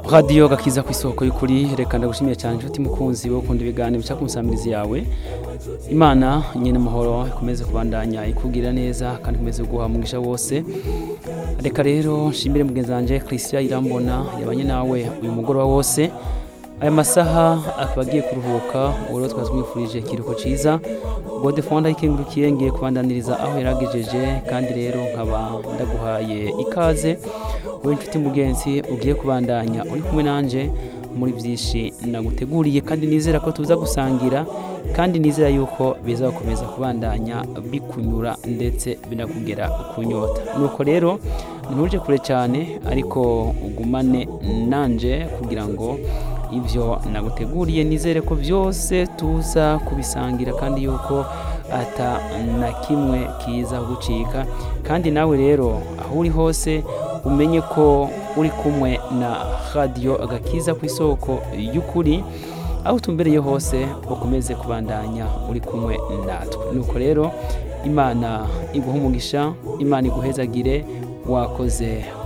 Radio gakiza ku isoko y'ukuri reka ndagushimiye cyane inshuti mukunzi wo kunda ibiganiro bica ku nsamirizi yawe. Imana nyene amahoro ikomeze kubandanya ikugira neza kandi ikomeze guha umugisha wose. Reka rero nshimire mugenzi wanje Christian Irambona yabanye nawe uyu mugoroba wose. Aya masaha akaba agiye kuruhuka uro twazimwifurije kiruko ciza. Godefond ikengurukiye ngiye kubandaniriza aho yaragejeje kandi rero nkaba ndaguhaye ikaze. Wowe inshuti mugenzi ugiye kubandanya uri kumwe nanje muri byinshi naguteguriye kandi nizera ko tuza gusangira kandi nizera yuko bizakomeza kubandanya bikunyura ndetse binakugera kunyota. Nuko rero ntuje kure cyane ariko ugumane nanje kugira ngo ivyo naguteguriye nizere ko byose tuza kubisangira kandi yuko ata na kimwe kiza gucika. Kandi nawe rero aho uri hose umenye ko uri kumwe na radio agakiza ku isoko y'ukuri, aho tumbereye hose ukomeze kubandanya uri kumwe natwe. Nuko rero Imana iguha umugisha, Imana iguhezagire, wakoze